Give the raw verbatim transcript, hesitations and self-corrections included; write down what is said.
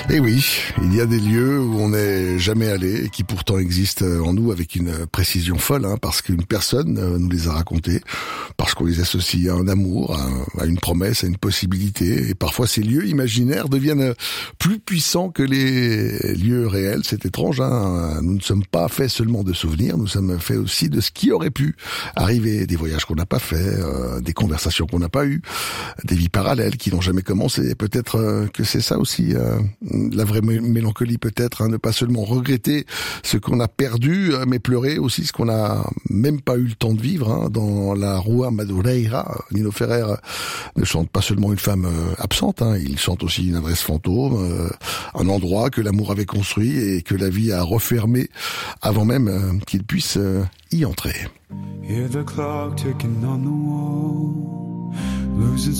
Et oui, il y a des lieux où on n'est jamais allé et qui pourtant existent en nous avec une précision folle, hein, parce qu'une personne nous les a racontés, parce qu'on les associe à un amour, à une promesse, à une possibilité. Et parfois ces lieux imaginaires deviennent plus puissants que les lieux réels. C'est étrange, hein. Nous ne sommes pas faits seulement de souvenirs, nous sommes faits aussi de ce qui aurait pu arriver, des voyages qu'on n'a pas faits, euh, des conversations qu'on n'a pas eues, des vies parallèles qui n'ont jamais commencé. Peut-être euh, que c'est ça aussi, euh, la vraie mélancolie peut-être, hein, ne pas seulement regretter ce qu'on a perdu, mais pleurer aussi ce qu'on n'a même pas eu le temps de vivre. Hein. Dans la Rua Madureira, Nino Ferrer ne chante pas seulement une femme euh, absente, hein, il chante aussi une adresse fantôme, euh, un endroit que l'amour avait construit et que la vie a refermé avant même euh, qu'il puisse euh, y entrer. Hear the clock ticking on the wall, losing